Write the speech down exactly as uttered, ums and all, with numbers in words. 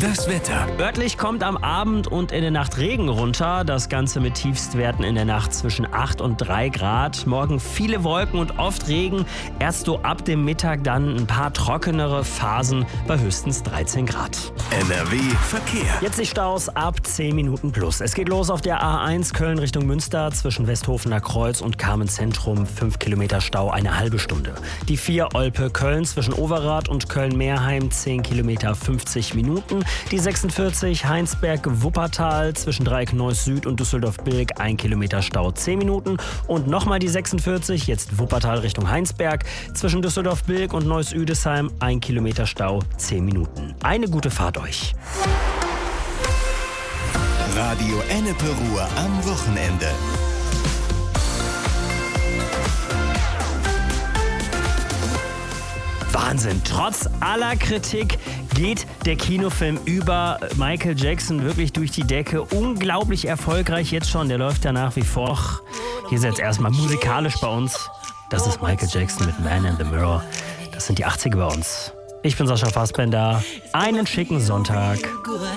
Das Wetter. Örtlich kommt am Abend und in der Nacht Regen runter. Das Ganze mit Tiefstwerten in der Nacht zwischen acht und drei Grad. Morgen viele Wolken und oft Regen. Erst so ab dem Mittag dann ein paar trockenere Phasen bei höchstens dreizehn Grad. N R W Verkehr. Jetzt die Staus ab zehn Minuten plus. Es geht los auf der A eins Köln Richtung Münster zwischen Westhofener Kreuz und Carmen-Zentrum. fünf Kilometer Stau, eine halbe Stunde. Die vier Olpe Köln zwischen Overath und Köln-Meerheim zehn Kilometer, fünfzig Minuten. Die sechsundvierzig Heinsberg-Wuppertal zwischen Dreieck Neuss Süd und Düsseldorf-Bilk ein Kilometer Stau, zehn Minuten. Und nochmal die sechsundvierzig, jetzt Wuppertal Richtung Heinsberg zwischen Düsseldorf-Bilk und Neuss-Üdesheim ein Kilometer Stau, zehn Minuten. Eine gute Fahrt euch. Radio Ennepe Ruhr am Wochenende. Wahnsinn. Trotz aller Kritik geht der Kinofilm über Michael Jackson wirklich durch die Decke. Unglaublich erfolgreich jetzt schon. Der läuft ja nach wie vor. Hier ist jetzt erstmal musikalisch bei uns. Das ist Michael Jackson mit Man in the Mirror. Das sind die achtziger bei uns. Ich bin Sascha Fassbender. Einen schicken Sonntag.